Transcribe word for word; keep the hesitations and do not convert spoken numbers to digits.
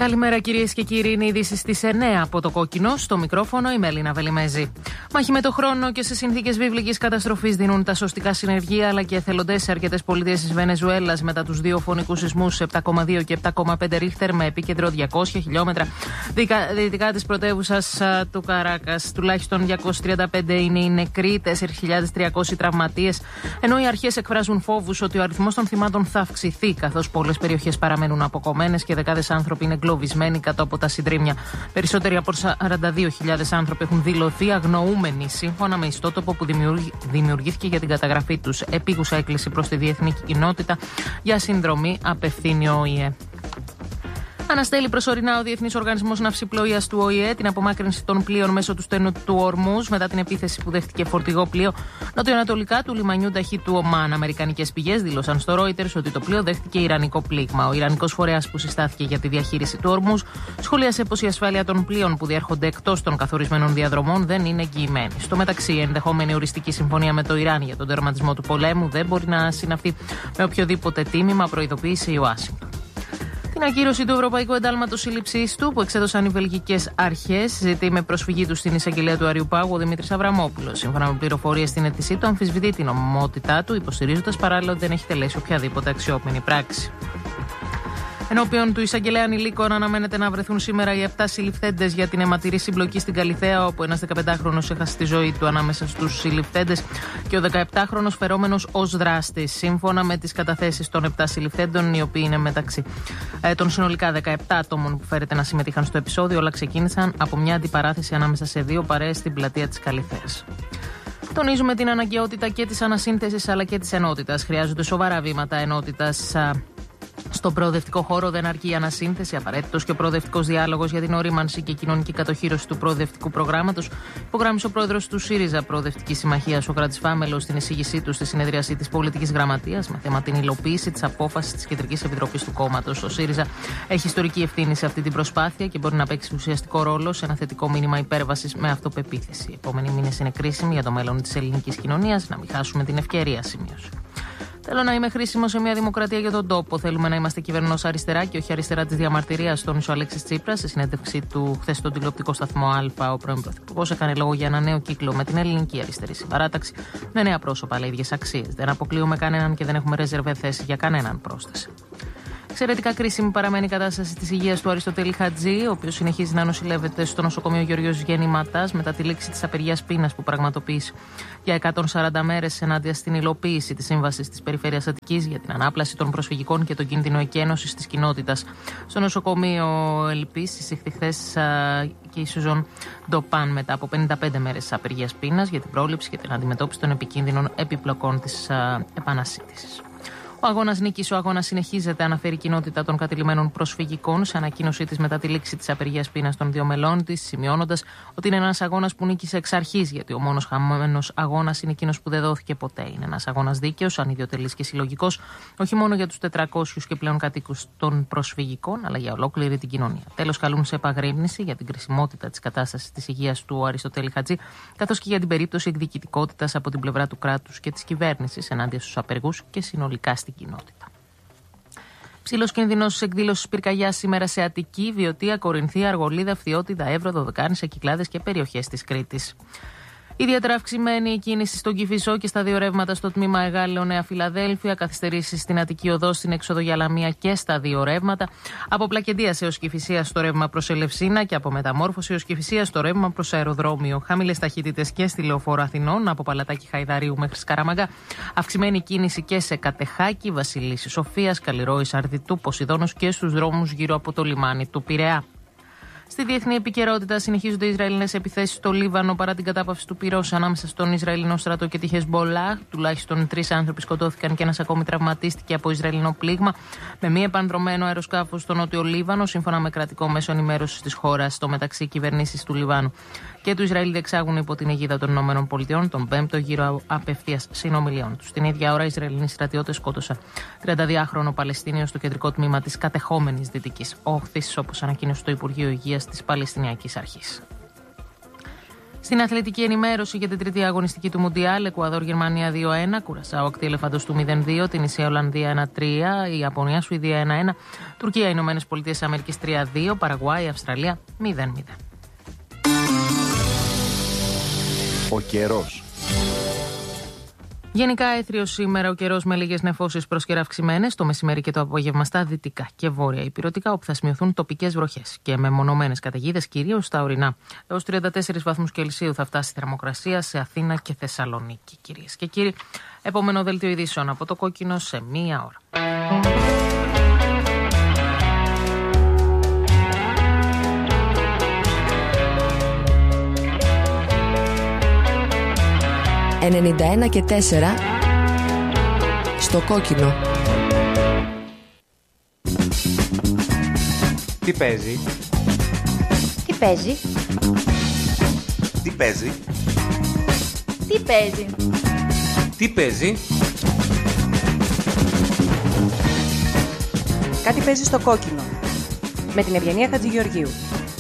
Καλημέρα κυρίες και κύριοι, είναι ειδήσεις στις εννέα από το Κόκκινο. Στο μικρόφωνο η Μελίνα Βελιμέζη. Μάχη με το χρόνο και σε συνθήκες βίβλικης καταστροφής δίνουν τα σωστικά συνεργεία αλλά και εθελοντές σε αρκετές πολιτείες της Βενεζουέλας μετά τους δύο φωνικούς σεισμούς επτά κόμμα δύο και επτά κόμμα πέντε ρίχτερ με επίκεντρο διακόσια χιλιόμετρα δυτικά της πρωτεύουσας του Καράκας. Τουλάχιστον διακόσιοι τριάντα πέντε είναι οι νεκροί, τέσσερις χιλιάδες τριακόσιοι τραυματίες, ενώ οι αρχές εκφράζουν φόβους ότι ο αριθμός των θυμάτων θα αυξηθεί καθώς πολλές περιοχές παραμένουν αποκομμένες και δεκάδες άνθρωποι είναι εγκλωβισμένοι κάτω από τα συντρίμμια. Περισσότεροι από σαράντα δύο χιλιάδες άνθρωποι έχουν δηλωθεί αγνοούμενοι, σύμφωνα με ιστότοπο που δημιουργήθηκε για την καταγραφή τους. Επίγουσα έκκληση προς τη διεθνή κοινότητα για συνδρομή απευθύνει ο Ο Η Ε. Αναστέλει προσωρινά ο Διεθνής Οργανισμός Ναυσιπλοείας του Ο Η Ε την απομάκρυνση των πλοίων μέσω του στενού του Ορμούζ μετά την επίθεση που δέχτηκε φορτηγό πλοίο νοτιοανατολικά του λιμανιού ταχύτητου Ομάν. Αμερικανικές πηγές δήλωσαν στο Reuters ότι το πλοίο δέχτηκε ιρανικό πλήγμα. Ο Ιρανικός φορέας που συστάθηκε για τη διαχείριση του Ορμούζ σχολίασε πως η ασφάλεια των πλοίων που διέρχονται εκτός των καθορισμένων διαδρομών δεν είναι εγγυημένη. Στο μεταξύ, η ενδεχόμενη οριστική συμφωνία με το Ιράν για τον τερματισμό του πολέμου δεν μπορεί να συναυθεί με οποιοδήποτε τίμημα, προειδοποίησε η Ουάσιγκτον. Την ακύρωση του Ευρωπαϊκού Εντάλματος Σύλληψης του που εξέδωσαν οι βελγικές αρχές ζητεί με προσφυγή του στην εισαγγελία του Αριού Πάγου ο Δημήτρης Αβραμόπουλος. Σύμφωνα με πληροφορίες στην αίτησή του, αμφισβητεί την νομιμότητά του, υποστηρίζοντας παράλληλα ότι δεν έχει τελέσει οποιαδήποτε αξιόπινη πράξη. Ενώπιον του εισαγγελέα ανηλίκων αναμένεται να βρεθούν σήμερα οι επτά συλληφθέντες για την αιματηρή συμπλοκή στην Καλιθέα, όπου ένας δεκαπεντάχρονος έχασε τη ζωή του ανάμεσα στους συλληφθέντες και ο δεκαεπτάχρονος φερόμενος ως δράστης. Σύμφωνα με τις καταθέσεις των επτά συλληφθέντων, οι οποίοι είναι μεταξύ ε, των συνολικά δεκαεπτά ατόμων που φέρεται να συμμετείχαν στο επεισόδιο, όλα ξεκίνησαν από μια αντιπαράθεση ανάμεσα σε δύο παρέες στην πλατεία της Καλιθέας. Τονίζουμε την αναγκαιότητα και της ανασύνθεσης αλλά και της ενότητας. Χρειάζονται σοβαρά βήματα ενότητας. Στον προοδευτικό χώρο δεν αρκεί η ανασύνθεση, απαραίτητος και ο προοδευτικός διάλογος για την ορίμανση και κοινωνική κατοχήρωση του προοδευτικού προγράμματος, υπογράμμισε ο πρόεδρος του ΣΥΡΙΖΑ Προοδευτική Συμμαχία, ο Κρατής Φάμελος, στην εισήγησή του στη συνεδρίαση της Πολιτικής Γραμματείας με θέμα την υλοποίηση της απόφασης της Κεντρικής Επιτροπής του κόμματος. Ο ΣΥΡΙΖΑ έχει ιστορική ευθύνη σε αυτή την προσπάθεια και μπορεί να παίξει ουσιαστικό ρόλο σε ένα θετικό μήνυμα υπέρβασης με αυτοπεποίθηση. Οι επόμενοι μήνες είναι κρίσιμοι για το μέλλον της ελληνικής κοινωνίας, να μην χάσουμε την ευκαιρία, σημείωσε. Θέλω να είμαι χρήσιμο σε μια δημοκρατία για τον τόπο. Θέλουμε να είμαστε κυβερνός αριστερά και όχι αριστερά της διαμαρτυρίας, τόνισε ο Αλέξης Τσίπρας σε συνέντευξή του χθες στον τηλεοπτικό σταθμό Α. Ο πρώην Πρωθυπουργός έκανε λόγο για ένα νέο κύκλο με την ελληνική αριστερή συμπαράταξη, με νέα πρόσωπα αλλά ίδιες αξίες. Δεν αποκλείουμε κανέναν και δεν έχουμε ρεζερβέ θέση για κανέναν, πρόσθεσε. Εξαιρετικά κρίσιμη παραμένει η κατάσταση της υγείας του Αριστοτέλη Χατζή, ο οποίος συνεχίζει να νοσηλεύεται στο νοσοκομείο Γεωργίος Γεννηματάς μετά τη λήξη της απεργίας πείνας που πραγματοποίησε για εκατόν σαράντα μέρες ενάντια στην υλοποίηση της Σύμβασης της Περιφέρειας Αττικής για την ανάπλαση των προσφυγικών και τον κίνδυνο εκένωσης της κοινότητας. Στο νοσοκομείο Ελπής εισήχθη χθες και η Σουζόν Ντοπάν μετά από πενήντα πέντε μέρες απεργίας πείνας για την πρόληψη και την αντιμετώπιση των επικίνδυνων επιπλοκών της επανασύντησης. Ο αγώνας νίκης, ο αγώνας συνεχίζεται, αναφέρει η κοινότητα των κατηλημένων προσφυγικών σε ανακοίνωσή της μετά τη λήξη της απεργίας πείνας των δύο μελών της, σημειώνοντας ότι είναι ένας αγώνας που νίκησε εξ αρχής, γιατί ο μόνος χαμένος αγώνας είναι εκείνος που δεν δόθηκε ποτέ. Είναι ένας αγώνας δίκαιος, ανιδιοτελής και συλλογικός, όχι μόνο για τους τετρακόσιους και πλέον κατοίκους των προσφυγικών, αλλά για ολόκληρη την κοινωνία. Τέλος, καλούν σε επαγρύπνηση για την κρισιμότητα της κατάστασης της υγείας του Αριστοτέλη Χατζή, καθώς και για την περίπτωση εκδικητικότητας από την πλευρά του κράτους και της κυβέρνησης ενάντια στους απεργούς και συνολικά στην κοινότητα. Ψήλος κινδυνός εκδήλωσης πυρκαγιάς σήμερα σε Αττική, Βιωτία, Κορινθία, Αργολίδα, Φθιώτιδα, Εύρο, Δωδεκάνησα, Κυκλάδες και περιοχές της Κρήτης. Ιδιαίτερα αυξημένη η κίνηση στον Κηφισό και στα δύο ρεύματα στο τμήμα Εγάλεο Νέα Φιλαδέλφια, καθυστερήσεις στην Αττική Οδό, στην έξοδο για Λαμία και στα δύο ρεύματα, από Πλακεντίας έως Κηφισίας στο ρεύμα προς Ελευσίνα και από Μεταμόρφωση έως Κηφισίας στο ρεύμα προς αεροδρόμιο. Χαμηλές ταχύτητες και στη Λεωφόρο Αθηνών, από Παλατάκι Χαϊδαρίου μέχρι Σκαραμαγκά. Αυξημένη κίνηση και σε Κατεχάκη, Βασιλίσση Σοφίας, Καλλιρόης Αρδιτού, Ποσειδώνος και στους δρόμους γύρω από το λιμάνι του Πειραιά. Στη διεθνή επικαιρότητα συνεχίζονται οι Ισραηλινές επιθέσεις στο Λίβανο παρά την κατάπαυση του πυρός ανάμεσα στον Ισραηλινό στρατό και τη Χεσμπολάχ. Τουλάχιστον τρεις άνθρωποι σκοτώθηκαν και ένας ακόμη τραυματίστηκε από Ισραηλινό πλήγμα με μη επανδρωμένο αεροσκάφο στο νότιο Λίβανο, σύμφωνα με κρατικό μέσο ενημέρωσης της χώρας. Στο μεταξύ, κυβερνήσεις του Λιβάνου και του Ισραήλ διεξάγουν υπό την αιγίδα των ΗΠΑ τον πέμπτο γύρο απευθείας συνομιλιών τους. Την ίδια ώρα, οι Ισραηλινοί στρατιώτες σκότωσαν τριανταδυάχρονο Παλαιστίνιο στο κεντρικό τμήμα της κατεχόμενης Δυτικής Όχθης, όπως ανακοίνωσε το Υπουργείο Υγείας της Παλαιστινιακής Αρχής. Στην αθλητική ενημέρωση για την τρίτη αγωνιστική του Μουντιάλ, Εκουαδόρ Γερμανία δύο ένα, Κουρασάο Ακτή Ελεφαντός του μηδέν δύο, Τινησία Ολλανδία ένα τρία, η Ιαπωνία Σουηδία ένα ένα, Τουρκία Ηνωμένες Πολιτείες Αμερικής τρία δύο, Παραγουάη Αυστραλία μηδέν μηδέν. Ο καιρός. Γενικά έθριος σήμερα ο καιρός με λίγες νεφώσεις προσκαιρά αυξημένες το μεσημέρι και το απόγευμα στα δυτικά και βόρεια υπηρετικά, όπου θα σημειωθούν τοπικές βροχές και με μονομένες καταιγίδες κυρίως στα ορεινά. Έως τριάντα τέσσερις βαθμούς Κελσίου θα φτάσει η θερμοκρασία σε Αθήνα και Θεσσαλονίκη, κυρίες και κύριοι. Επόμενο δελτίο ειδήσεων από το Κόκκινο σε μία ώρα. ενενήντα ένα και τέσσερα στο Κόκκινο. Τι παίζει? Τι παίζει? Τι παίζει? Τι παίζει? Τι παίζει? Κάτι παίζει στο Κόκκινο με την Ευγενία Χατζηγεωργίου.